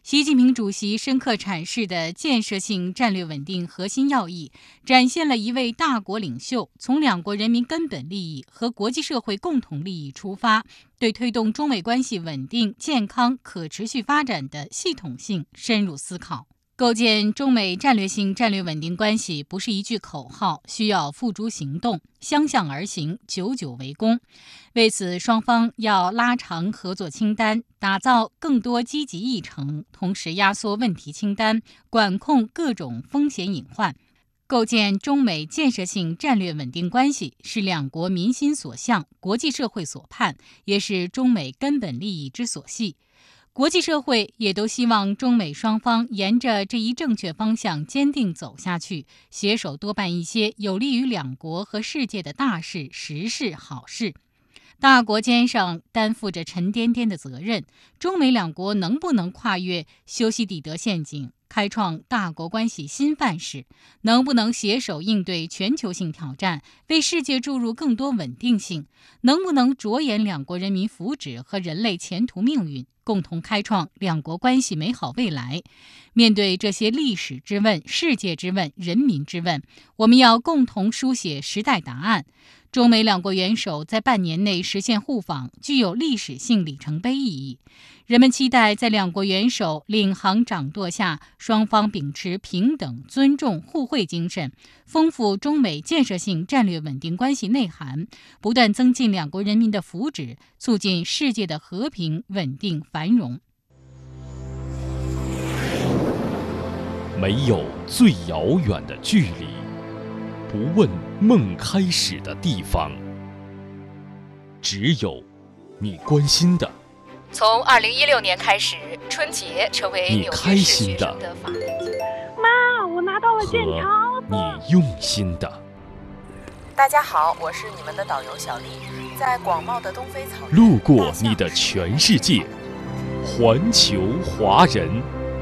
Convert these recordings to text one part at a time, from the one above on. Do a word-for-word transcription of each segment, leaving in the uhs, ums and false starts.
习近平主席深刻阐释的建设性战略稳定核心要义，展现了一位大国领袖从两国人民根本利益和国际社会共同利益出发，对推动中美关系稳定、健康、可持续发展的系统性深入思考。构建中美战略性战略稳定关系不是一句口号，需要付诸行动，相向而行，久久为功。为此，双方要拉长合作清单，打造更多积极议程，同时压缩问题清单，管控各种风险隐患。构建中美建设性战略稳定关系是两国民心所向，国际社会所盼，也是中美根本利益之所系。国际社会也都希望中美双方沿着这一正确方向坚定走下去，携手多办一些有利于两国和世界的大事、实事、好事。大国肩上担负着沉甸甸的责任，中美两国能不能跨越修昔底德陷阱，开创大国关系新范式？能不能携手应对全球性挑战，为世界注入更多稳定性？能不能着眼两国人民福祉和人类前途命运，共同开创两国关系美好未来？面对这些历史之问、世界之问、人民之问，我们要共同书写时代答案。中美两国元首在半年内实现互访，具有历史性里程碑意义。人们期待在两国元首领航掌舵下，双方秉持平等、尊重、互惠精神，丰富中美建设性战略稳定关系内涵，不断增进两国人民的福祉，促进世界的和平、稳定、繁荣。 没有最遥远的距离，不问梦开始的地方，只有你关心的。 从二零一六年开始，春节成为纽约市学生的法定节日。 妈，我拿到了健康。 你用心的。 大家好，我是你们的导游小丽，在广袤的东非草原， 路过你的全世界，环球华人。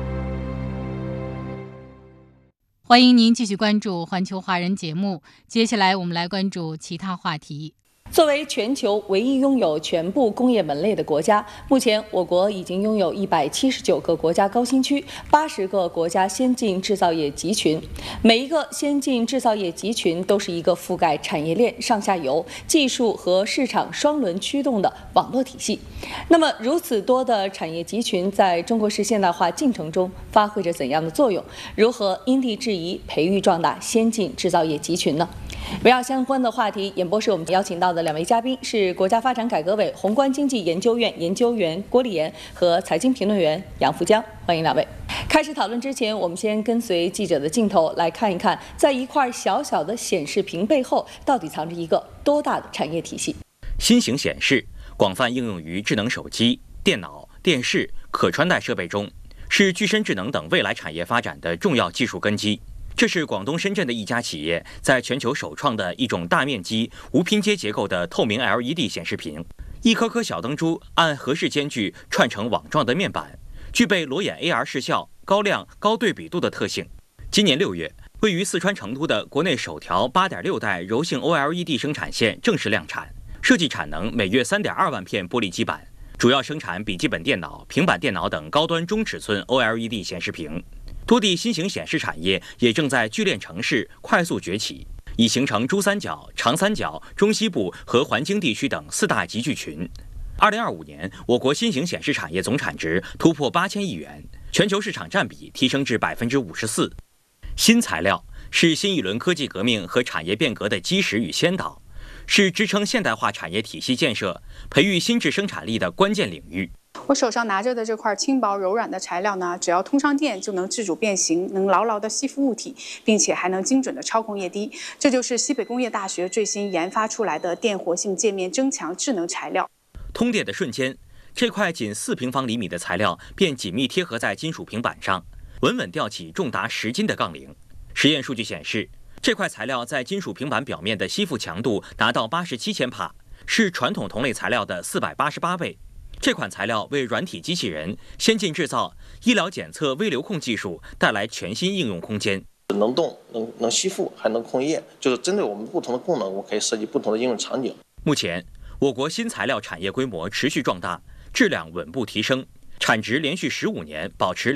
欢迎您继续关注环球华人节目，接下来我们来关注其他话题。 作为全球唯一拥有全部工业门类的国家，目前我国已经拥有一百七十九个国家高新区，八十个国家先进制造业集群。每一个先进制造业集群都是一个覆盖产业链上下游、技术和市场双轮驱动的网络体系。那么，如此多的产业集群在中国式现代化进程中发挥着怎样的作用？如何因地制宜培育壮大先进制造业集群呢？围绕相关的话题，演播室我们邀请到的两位嘉宾是国家发展改革委宏观经济研究院研究员郭立言和财经评论员杨福江，欢迎两位。开始讨论之前，我们先跟随记者的镜头来看一看，在一块小小的显示屏背后，到底藏着一个多大的产业体系？ 新型显示广泛应用于智能手机、电脑、电视、可穿戴设备中，是具身智能等未来产业发展的重要技术根基。这是广东深圳的一家企业在全球首创的一种大面积无拼接结构的透明 L E D 显示屏，一颗颗小灯珠按合适间距串成网状的面板，具备裸眼 A R 视效、高亮、高对比度的特性。今年六月，位于四川成都的国内首条 八点六 代柔性 O L E D 生产线正式量产，设计产能每月 三点二万片玻璃基板，主要生产笔记本电脑、平板电脑等高端中尺寸 O L E D 显示屏。多地新型显示产业也正在聚链城市快速崛起，已形成珠三角、长三角、中西部和环京地区等四大集聚群。二零二五年，我国新型显示产业总产值突破八千亿元，全球市场占比提升至百分之五十四。新材料是新一轮科技革命和产业变革的基石与先导，是支撑现代化产业体系建设、培育新质生产力的关键领域。 我手上拿着的这块轻薄柔软的材料呢，只要通上电就能自主变形，能牢牢地吸附物体，并且还能精准地操控液滴。这就是西北工业大学最新研发出来的电活性界面增强智能材料。 通电的瞬间，这块仅四平方厘米的材料便紧密贴合在金属平板上，稳稳吊起重达十斤的杠铃。实验数据显示，这块材料在金属平板表面的吸附强度达到八十七千帕，是传统同类材料的四百八十八倍。这款材料为软体机器人、先进制造、医疗检测微流控技术带来全新应用空间。 能动、能能吸附，还能控液，就是针对我们不同的功能，我可以设计不同的应用场景。 目前，我国新材料产业规模持续壮大，质量稳步提升，产值连续十五年保持